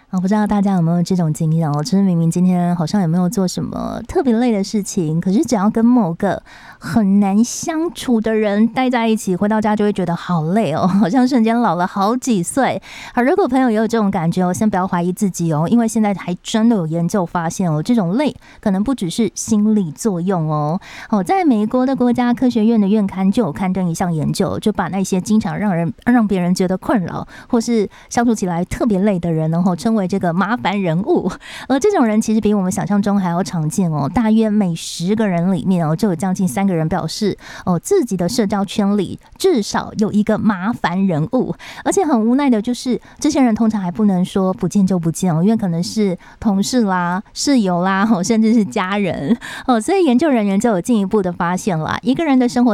不知道大家有没有这种经验哦？就是明明今天好像也没有做什么特别累的事情，可是只要跟某个很难相处的人待在一起，回到家就会觉得好累哦，好像瞬间老了好几岁。好，如果朋友也有这种感觉哦，先不要怀疑自己哦，因为现在还真的有研究发现哦，这种累可能不只是心理作用哦。在美国的国家科学院的院刊就有刊登一项研究，就把那些经常让别人觉得困扰或是相处起来特别累的人，然后称为这个麻烦人物。而这种人其实比我们想象中还要常见哦，大约每10个人里面哦，就有将近3个人表示自己的社交圈里至少有一个麻烦人物。而且很无奈的就是这些人通常还不能说不见就不见哦，因为可能是同事啦、室友啦，甚至是家人所以研究人员就有进一步的发现啦，一个人的生活